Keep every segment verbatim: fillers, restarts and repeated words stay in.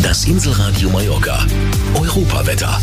Das Inselradio Mallorca. Europawetter.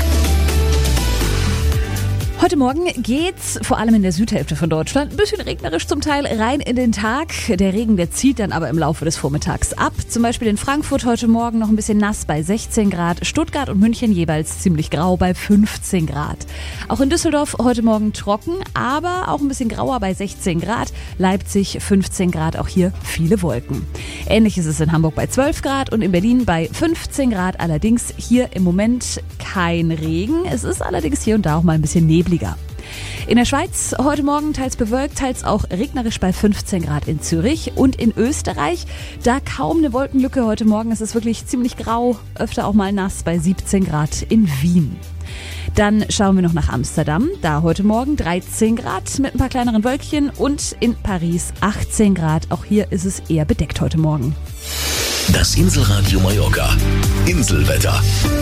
Heute Morgen geht's vor allem in der Südhälfte von Deutschland ein bisschen regnerisch zum Teil rein in den Tag. Der Regen, der zieht dann aber im Laufe des Vormittags ab. Zum Beispiel in Frankfurt heute Morgen noch ein bisschen nass bei sechzehn Grad. Stuttgart und München jeweils ziemlich grau bei fünfzehn Grad. Auch in Düsseldorf heute Morgen trocken, aber auch ein bisschen grauer bei sechzehn Grad. Leipzig fünfzehn Grad, auch hier viele Wolken. Ähnlich ist es in Hamburg bei zwölf Grad und in Berlin bei fünfzehn Grad. Allerdings hier im Moment kein Regen. Es ist allerdings hier und da auch mal ein bisschen nebliger. In der Schweiz heute Morgen teils bewölkt, teils auch regnerisch bei fünfzehn Grad in Zürich. Und in Österreich, da kaum eine Wolkenlücke heute Morgen. Es ist wirklich ziemlich grau, öfter auch mal nass bei siebzehn Grad in Wien. Dann schauen wir noch nach Amsterdam. Da heute Morgen dreizehn Grad mit ein paar kleineren Wölkchen und in Paris achtzehn Grad. Auch hier ist es eher bedeckt heute Morgen. Das Inselradio Mallorca. Inselwetter.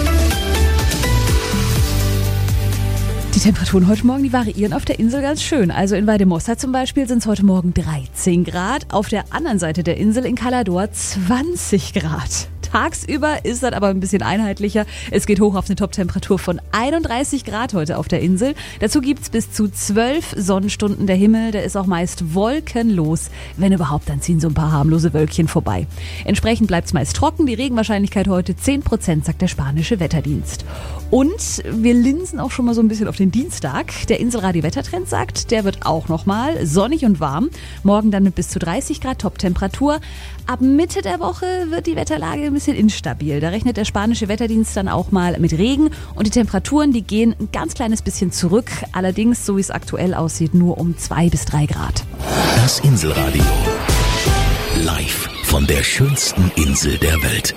Die Temperaturen heute Morgen, die variieren auf der Insel ganz schön. Also in Valldemossa zum Beispiel sind es heute Morgen dreizehn Grad. Auf der anderen Seite der Insel in Cala d'Or zwanzig Grad. Tagsüber ist das aber ein bisschen einheitlicher. Es geht hoch auf eine Top-Temperatur von einunddreißig Grad heute auf der Insel. Dazu gibt's bis zu zwölf Sonnenstunden. Der Himmel, der ist auch meist wolkenlos. Wenn überhaupt, dann ziehen so ein paar harmlose Wölkchen vorbei. Entsprechend bleibt's meist trocken. Die Regenwahrscheinlichkeit heute zehn Prozent, sagt der spanische Wetterdienst. Und wir linsen auch schon mal so ein bisschen auf den Dienstag. Der Inselradio-Wettertrend sagt, der wird auch nochmal sonnig und warm. Morgen dann mit bis zu dreißig Grad Top-Temperatur. Ab Mitte der Woche wird die Wetterlage ein bisschen instabil. Da rechnet der spanische Wetterdienst dann auch mal mit Regen. Und die Temperaturen, die gehen ein ganz kleines bisschen zurück. Allerdings, so wie es aktuell aussieht, nur um zwei bis drei Grad. Das Inselradio. Live von der schönsten Insel der Welt.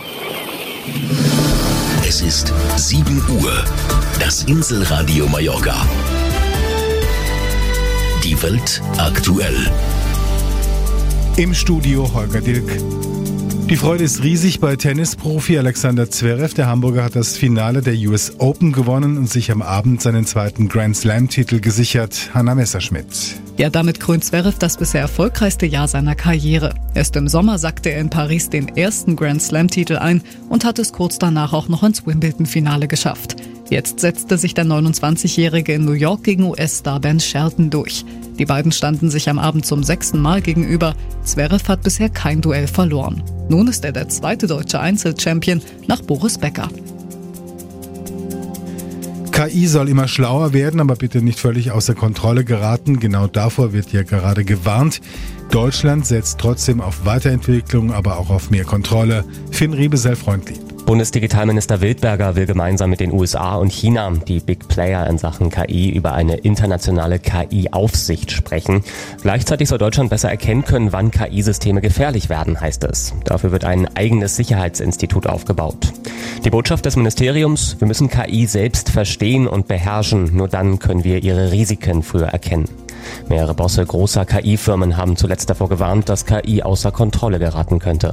Es ist sieben Uhr. Das Inselradio Mallorca. Die Welt aktuell. Im Studio Holger Dilk. Die Freude ist riesig bei Tennisprofi Alexander Zverev. Der Hamburger hat das Finale der U S Open gewonnen und sich am Abend seinen zweiten Grand Slam-Titel gesichert. Hanna Messerschmidt. Ja, damit krönt Zverev das bisher erfolgreichste Jahr seiner Karriere. Erst im Sommer sackte er in Paris den ersten Grand Slam-Titel ein und hat es kurz danach auch noch ins Wimbledon-Finale geschafft. Jetzt setzte sich der neunundzwanzigjährige in New York gegen U S-Star Ben Shelton durch. Die beiden standen sich am Abend zum sechsten Mal gegenüber. Zverev hat bisher kein Duell verloren. Nun ist er der zweite deutsche Einzelchampion nach Boris Becker. K I soll immer schlauer werden, aber bitte nicht völlig außer Kontrolle geraten. Genau davor wird ja gerade gewarnt. Deutschland setzt trotzdem auf Weiterentwicklung, aber auch auf mehr Kontrolle. Finn Riebe, sehr freundlich. Bundesdigitalminister Wildberger will gemeinsam mit den U S A und China, die Big Player in Sachen K I, über eine internationale K I-Aufsicht sprechen. Gleichzeitig soll Deutschland besser erkennen können, wann K I-Systeme gefährlich werden, heißt es. Dafür wird ein eigenes Sicherheitsinstitut aufgebaut. Die Botschaft des Ministeriums: Wir müssen K I selbst verstehen und beherrschen. Nur dann können wir ihre Risiken früher erkennen. Mehrere Bosse großer K I-Firmen haben zuletzt davor gewarnt, dass K I außer Kontrolle geraten könnte.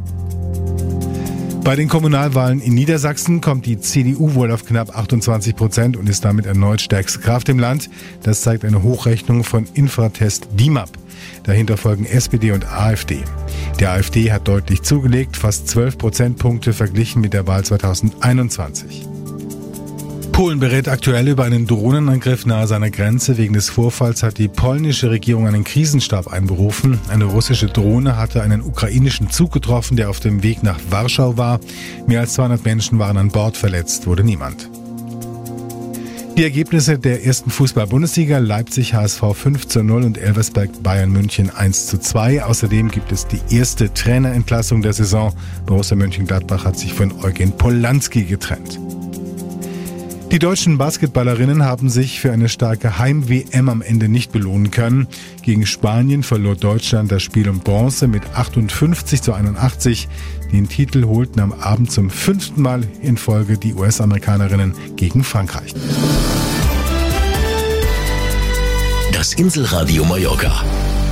Bei den Kommunalwahlen in Niedersachsen kommt die C D U wohl auf knapp achtundzwanzig Prozent und ist damit erneut stärkste Kraft im Land. Das zeigt eine Hochrechnung von Infratest D I M A P. Dahinter folgen S P D und A f D. Der A f D hat deutlich zugelegt, fast zwölf Prozentpunkte verglichen mit der Wahl zweitausendeinundzwanzig. Polen berät aktuell über einen Drohnenangriff nahe seiner Grenze. Wegen des Vorfalls hat die polnische Regierung einen Krisenstab einberufen. Eine russische Drohne hatte einen ukrainischen Zug getroffen, der auf dem Weg nach Warschau war. Mehr als zweihundert Menschen waren an Bord, verletzt wurde niemand. Die Ergebnisse der ersten Fußball-Bundesliga: Leipzig H S V fünf zu null und Elversberg Bayern München eins zu zwei. Außerdem gibt es die erste Trainerentlassung der Saison. Borussia Mönchengladbach hat sich von Eugen Polanski getrennt. Die deutschen Basketballerinnen haben sich für eine starke Heim-W M am Ende nicht belohnen können. Gegen Spanien verlor Deutschland das Spiel um Bronze mit achtundfünfzig zu einundachtzig. Den Titel holten am Abend zum fünften Mal in Folge die U S-Amerikanerinnen gegen Frankreich. Das Inselradio Mallorca.